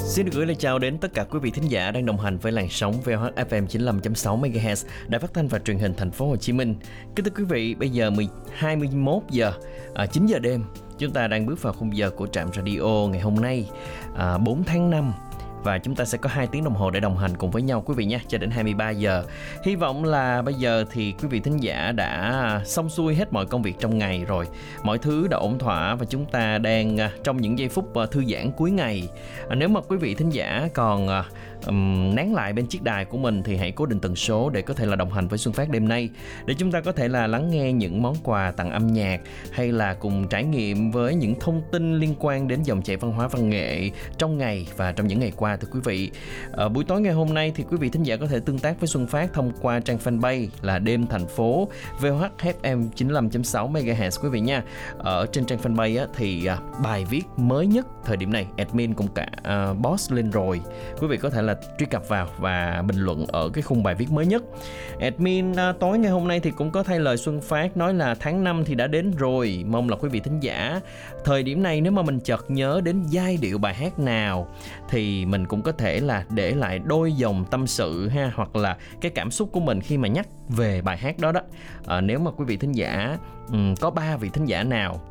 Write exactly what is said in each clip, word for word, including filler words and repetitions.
Xin được gửi lời chào đến tất cả quý vị thính giả đang đồng hành với làn sóng vê o hát ép em chín mươi lăm chấm sáu mê ga héc Đài Phát thanh và Truyền hình Thành phố Hồ Chí Minh. Kính thưa quý vị, bây giờ hai mươi mốt giờ, à, chín giờ đêm, chúng ta đang bước vào khung giờ của Trạm Radio ngày hôm nay, à, bốn tháng năm. Và chúng ta sẽ có hai tiếng đồng hồ để đồng hành cùng với nhau quý vị nhé, cho đến hai mươi ba giờ. Hy vọng là bây giờ thì quý vị thính giả đã xong xuôi hết mọi công việc trong ngày rồi. Mọi thứ đã ổn thỏa và chúng ta đang trong những giây phút thư giãn cuối ngày. Nếu mà quý vị thính giả còn um, nán lại bên chiếc đài của mình thì hãy cố định tần số để có thể là đồng hành với Xuân Phát đêm nay, để chúng ta có thể là lắng nghe những món quà tặng âm nhạc, hay là cùng trải nghiệm với những thông tin liên quan đến dòng chảy văn hóa văn nghệ trong ngày và trong những ngày qua. Thưa quý vị, ở buổi tối ngày hôm nay thì quý vị thính giả có thể tương tác với Xuân Phát thông qua trang fanpage là Đêm Thành Phố vê o hát ép em chín mươi lăm chấm sáu mê ga héc quý vị nha. Ở trên trang fanpage á, thì à, bài viết mới nhất thời điểm này admin cũng cả à, post lên rồi. Quý vị có thể là truy cập vào và bình luận ở cái khung bài viết mới nhất. Admin à, tối ngày hôm nay thì cũng có thay lời Xuân Phát nói là tháng năm thì đã đến rồi. Mong là quý vị thính giả thời điểm này nếu mà mình chợt nhớ đến giai điệu bài hát nào thì mình cũng có thể là để lại đôi dòng tâm sự ha, hoặc là cái cảm xúc của mình khi mà nhắc về bài hát đó đó. À, nếu mà quý vị thính giả um, có ba vị thính giả nào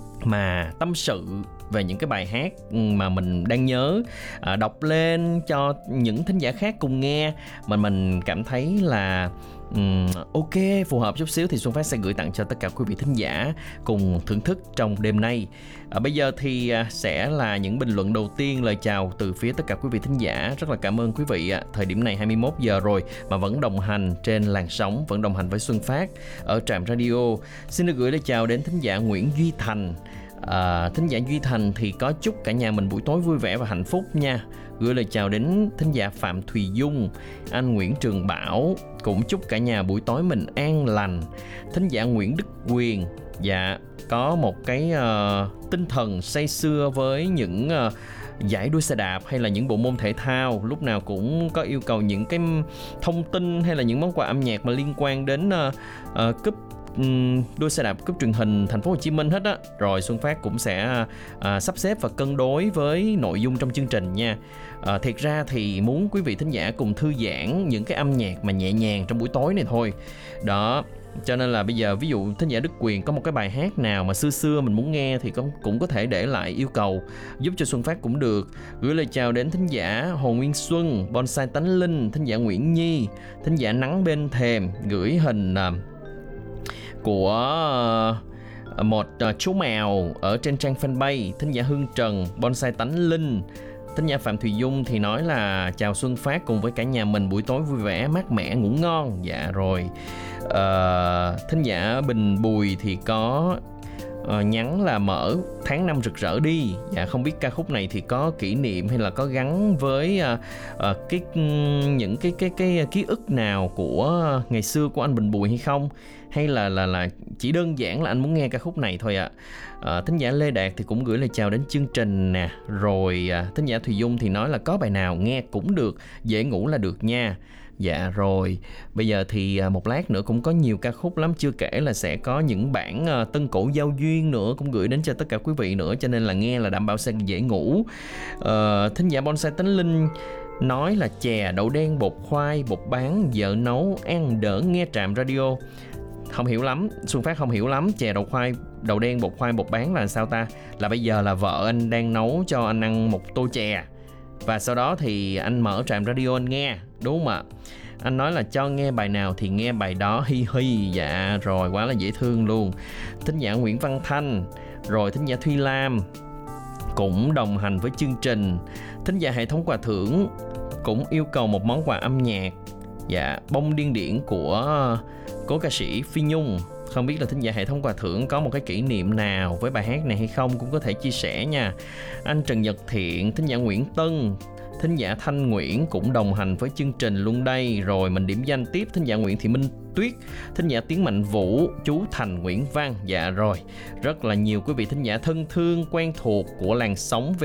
mà tâm sự về những cái bài hát mà mình đang nhớ, à, đọc lên cho những thính giả khác cùng nghe, mà mình cảm thấy là um, ok, phù hợp chút xíu thì Xuân Phát sẽ gửi tặng cho tất cả quý vị thính giả cùng thưởng thức trong đêm nay. À, bây giờ thì à, sẽ là những bình luận đầu tiên, lời chào từ phía tất cả quý vị thính giả. Rất là cảm ơn quý vị ạ. À, thời điểm này hai mươi mốt giờ rồi mà vẫn đồng hành trên làn sóng, vẫn đồng hành với Xuân Phát ở Trạm Radio. Xin được gửi lời chào đến thính giả Nguyễn Duy Thành. À, thính giả Duy Thành thì có chúc cả nhà mình buổi tối vui vẻ và hạnh phúc nha. Gửi lời chào đến thính giả Phạm Thùy Dung, anh Nguyễn Trường Bảo cũng chúc cả nhà buổi tối mình an lành. Thính giả Nguyễn Đức Quyền, dạ, có một cái uh, tinh thần say sưa với những uh, giải đua xe đạp hay là những bộ môn thể thao, lúc nào cũng có yêu cầu những cái thông tin hay là những món quà âm nhạc mà liên quan đến uh, uh, cúp đua xe đạp cúp truyền hình Thành phố Hồ Chí Minh hết á. Rồi Xuân Phát cũng sẽ à, sắp xếp và cân đối với nội dung trong chương trình nha. À, thiệt ra thì muốn quý vị thính giả cùng thư giãn những cái âm nhạc mà nhẹ nhàng trong buổi tối này thôi. Đó, cho nên là bây giờ ví dụ thính giả Đức Quyền có một cái bài hát nào mà xưa xưa mình muốn nghe thì cũng, cũng có thể để lại yêu cầu giúp cho Xuân Phát cũng được. Gửi lời chào đến thính giả Hồ Nguyên Xuân, Bonsai Tánh Linh, thính giả Nguyễn Nhi, thính giả Nắng Bên Thềm gửi hình uh, của uh, một uh, chú mèo ở trên trang fanpage. Thính giả Hương Trần, Bonsai Tánh Linh, thính giả Phạm Thùy Dung thì nói là chào Xuân Phát cùng với cả nhà mình buổi tối vui vẻ mát mẻ ngủ ngon. Dạ rồi. Uh, thính giả Bình Bùi thì có uh, nhắn là mở tháng năm rực rỡ đi. Dạ, không biết ca khúc này thì có kỷ niệm hay là có gắn với uh, uh, cái những cái cái cái ký ức nào của ngày xưa của anh Bình Bùi hay không, hay là là là chỉ đơn giản là anh muốn nghe ca khúc này thôi ạ. À. Uh, thính giả Lê Đạt thì cũng gửi lời chào đến chương trình nè. Rồi uh, thính giả Thùy Dung thì nói là có bài nào nghe cũng được, dễ ngủ là được nha. Dạ rồi, bây giờ thì một lát nữa cũng có nhiều ca khúc lắm, chưa kể là sẽ có những bản uh, tân cổ giao duyên nữa cũng gửi đến cho tất cả quý vị nữa, cho nên là nghe là đảm bảo sẽ dễ ngủ. Uh, thính giả Bonsai Tánh Linh nói là chè, đậu đen, bột khoai, bột bán, vợ nấu, ăn đỡ nghe Trạm Radio. Không hiểu lắm, Xuân Phát không hiểu lắm, chè, đậu khoai, đậu đen, bột khoai, bột bán là sao ta? Là bây giờ là vợ anh đang nấu cho anh ăn một tô chè, và sau đó thì anh mở Trạm Radio anh nghe, đúng không ạ? Anh nói là cho nghe bài nào thì nghe bài đó, hi hi. Dạ rồi, quá là dễ thương luôn. Thính giả Nguyễn Văn Thanh, rồi thính giả Thuy Lam cũng đồng hành với chương trình. Thính giả Hệ thống quà thưởng cũng yêu cầu một món quà âm nhạc, dạ, Bông Điên Điển của cố ca sĩ Phi Nhung. Không biết là thính giả Hệ thống quà thưởng có một cái kỷ niệm nào với bài hát này hay không, cũng có thể chia sẻ nha. Anh Trần Nhật Thiện, thính giả Nguyễn Tân, thính giả Thanh Nguyễn cũng đồng hành với chương trình luôn đây. Rồi mình điểm danh tiếp thính giả Nguyễn Thị Minh Tuyết, thính giả Tiến Mạnh Vũ, chú Thành Nguyễn Văn. Dạ rồi, rất là nhiều quý vị thính giả thân thương quen thuộc của làn sóng